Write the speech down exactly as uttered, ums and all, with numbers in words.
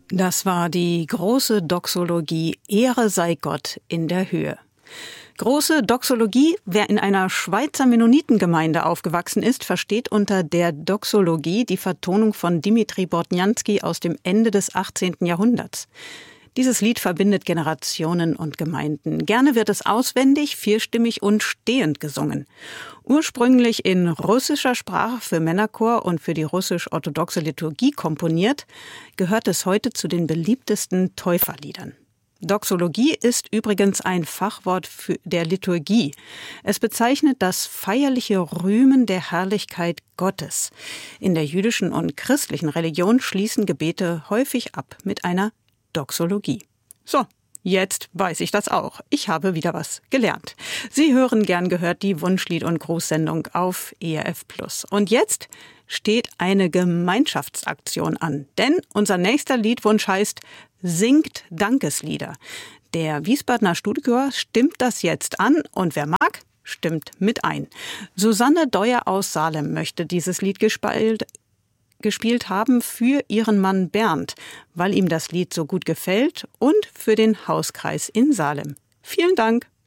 Das war die große Doxologie Ehre sei Gott in der Höhe. Große Doxologie, wer in einer Schweizer Mennonitengemeinde aufgewachsen ist, versteht unter der Doxologie die Vertonung von Dimitri Bortniansky aus dem Ende des achtzehnten Jahrhunderts. Dieses Lied verbindet Generationen und Gemeinden. Gerne wird es auswendig, vierstimmig und stehend gesungen. Ursprünglich in russischer Sprache für Männerchor und für die russisch-orthodoxe Liturgie komponiert, gehört es heute zu den beliebtesten Täuferliedern. Doxologie ist übrigens ein Fachwort für der Liturgie. Es bezeichnet das feierliche Rühmen der Herrlichkeit Gottes. In der jüdischen und christlichen Religion schließen Gebete häufig ab mit einer Doxologie. So, jetzt weiß ich das auch. Ich habe wieder was gelernt. Sie hören gern gehört die Wunschlied- und Grußsendung auf E R F Plus. Und jetzt steht eine Gemeinschaftsaktion an. Denn unser nächster Liedwunsch heißt Singt Dankeslieder. Der Wiesbadener Studienchor stimmt das jetzt an und wer mag, stimmt mit ein. Susanne Deuer aus Salem möchte dieses Lied gespielt gespielt haben für ihren Mann Bernd, weil ihm das Lied so gut gefällt und für den Hauskreis in Salem. Vielen Dank.